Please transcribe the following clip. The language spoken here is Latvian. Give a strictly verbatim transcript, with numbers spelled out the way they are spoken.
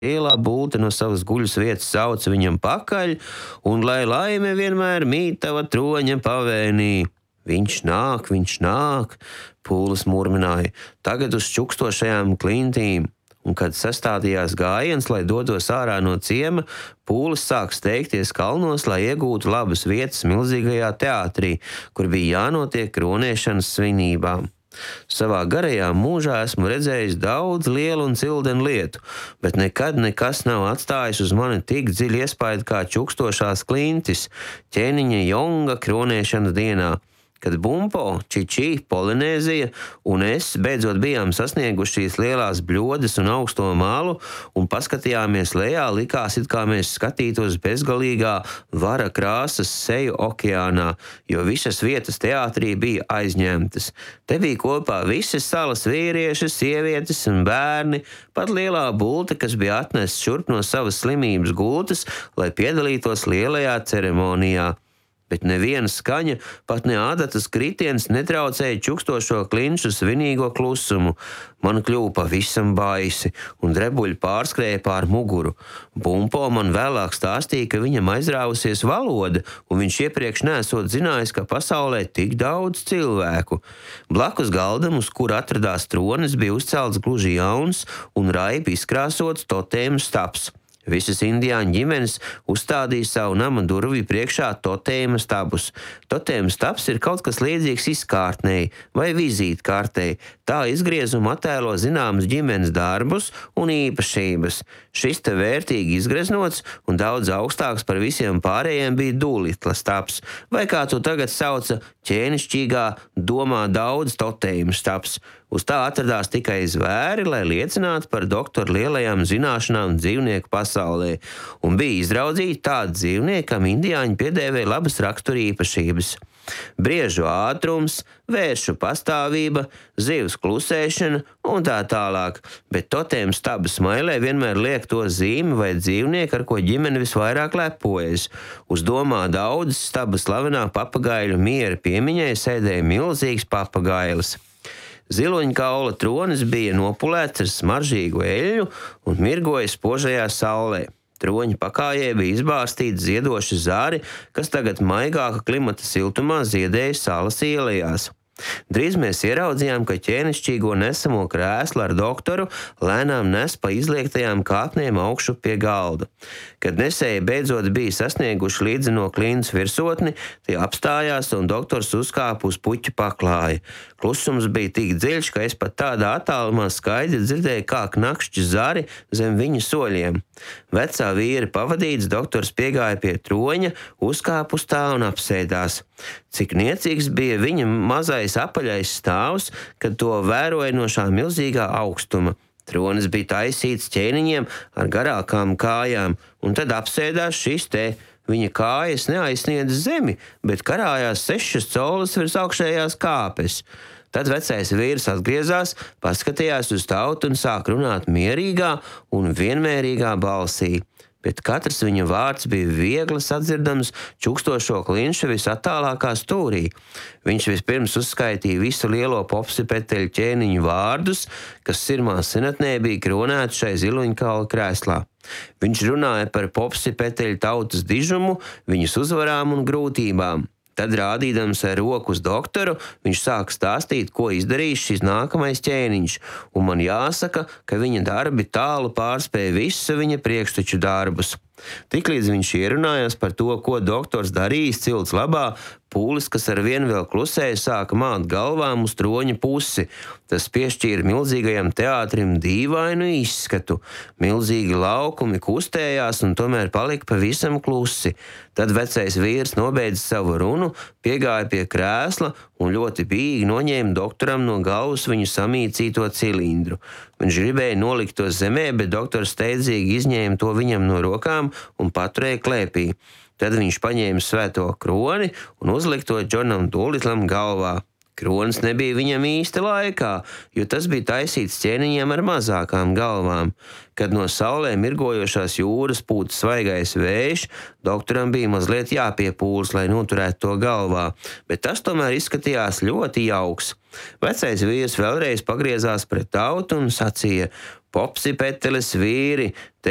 Lielā bulte no savas guļas vietas sauca viņam pakaļ, un lai laime vienmēr mīt tava troņa pavēnī. Viņš nāk, viņš nāk, pūlis murmināja, tagad uz čukstošajām klintīm. Un, kad sastādījās gājiens, lai dotos ārā no ciema, pūlis sāk steigties kalnos, lai iegūtu labas vietas milzīgajā teātrī, kur bija jānotiek kronēšanas svinībām. Savā garajā mūžā esmu redzējis daudz lielu un cildenu lietu, bet nekad nekas nav atstājis uz mani tik dziļu iespaidu kā čukstošās klintis ķēniņa Jonga kronēšanas dienā, kad Bumpo, Čiči, Polinēzija un es beidzot bijām sasnieguši šīs lielās bļodas un augsto malu un paskatījāmies lejā, likās it kā mēs skatītos bezgalīgā vara krāsas seju okeānā, jo visas vietas teātrī bija aizņemtas. Te bija kopā visas salas vīrieši, sievietes un bērni, pat lielā bulte, kas bija atnests šurp no savas slimības gultas, lai piedalītos lielajā ceremonijā. Bet neviena skaņa, pat ne adatas kritiens netraucēja čukstošo klinšu svinīgo klusumu. Man kļuva pavisam baisi, un drebuļi pārskrēja pār muguru. Bumpo man vēlāk stāstīja, ka viņam aizrāvusies valoda, un viņš iepriekš neesot zinājis, ka pasaulē tik daudz cilvēku. Blakus galdam, uz kura atradās tronis, bija uzcelts gluži jauns un raibi izkrāsots totēmu stabs. Visas indiāņu ģimenes uzstādīja savu nama durvju priekšā totēma stabus. Totēma stabs ir kaut kas līdzīgs izkārtnei vai vizītkartei. Tā izgriezuma attēlo zināmas ģimenes darbus un īpašības. Šis te vērtīgi izgreznots un daudz augstāks par visiem pārējiem bija dūlitla stabs, vai kā to tagad sauca ķēnišķīgā domā daudz totēma stabs. Uz tā atradās tikai zvēri, lai liecinātu par doktoru lielajām zināšanām dzīvnieku pasaulē, un bija izraudzīti tādi dzīvnieki, kam indiāņi piedēvēja labas raksturīpašības. Briežu ātrums, vēršu pastāvība, zivs klusēšana un tā tālāk, bet totēma staba smailē vienmēr liek to zīmi vai dzīvnieku, ar ko ģimene visvairāk lepojas. Uz domā daudzas staba slavenā papagaiļu miera piemiņai sēdēja milzīgs papagailis. Ziloņkaula tronis bija nopulēts ar smaržīgu eļļu un mirgoja spožajā saulē. Troņa pakājē bija izbārstīti ziedoši zari, kas tagad maigāka klimata siltumā ziedēja salas ielējās. Drīz mēs ieraudzījām, ka ķēnišķīgo nesamo krēslu ar doktoru lēnām nes pa izliektajām kāpnēm augšu pie galda. Kad nesēji beidzot bija sasnieguši līdzi no klintas virsotni, tie apstājās un doktors uzkāpa uz puķu paklāja. Klusums bija tik dziļš, ka es pat tādā attālumā skaidri dzirdēju, kā knakšķi zari zem viņa soļiem. Vecā vīra pavadīts doktors piegāja pie troņa, uzkāpa uz tā un apsēdās. Cik niecīgs bija viņa mazais apaļais stāvs, kad to vēroja no šā milzīgā augstuma. Tronis bija taisīts ķēniņiem ar garākām kājām, un tad apsēdās šis te. Viņa kājas neaizsniedz zemi, bet karājās sešas colas virs augšējās kāpes. Tad vecais vīrs atgriezās, paskatījās uz tautu un sāk runāt mierīgā un vienmērīgā balsī. Bet katrs viņa vārds bija viegli sadzirdams čukstošo klinšu visattālākā stūrī. Viņš vispirms uzskaitīja visu lielo popsipeteļu ķēniņu vārdus, kas sirmā senatnē bija kronēti šai ziloņkaula krēslā. Viņš runāja par popsipeteļu tautas dižumu, viņas uzvarām un grūtībām. Tad, rādīdams ar roku uz doktoru, viņš sāk stāstīt, ko izdarīs šis nākamais ķēniņš, un man jāsaka, ka viņa darbi tālu pārspēja visu viņa priekšteču darbus. Tiklīdz viņš ierunājās par to, ko doktors darījis cilts labā, pūlis, kas ar vienu vēl klusēja, sāka māt galvām uz troņa pusi. Tas piešķīra milzīgajam teātrim dīvainu izskatu. Milzīgi laukumi kustējās un tomēr palika pavisam klusi. Tad vecais vīrs nobeidza savu runu, piegāja pie krēsla un ļoti bīgi noņēma doktoram no galvas viņu samīcīto cilindru. Viņš gribēja nolikt to zemē, bet doktors steidzīgi izņēma to viņam no rokām un paturēja klēpī. Tad viņš paņēma svēto kroni un uzlika to Džonam Dūlitlam galvā. Kronis nebija viņam īsta laikā, jo tas bija taisīts ķēniņiem ar mazākām galvām. Kad no saulē mirgojošās jūras pūta svaigais vējš, doktoram bija mazliet jāpiepūlas, lai noturētu to galvā, bet tas tomēr izskatījās ļoti jauks. Vecais vīrs vēlreiz pagriezās pret tautu un sacīja: Popsipeteles vīri,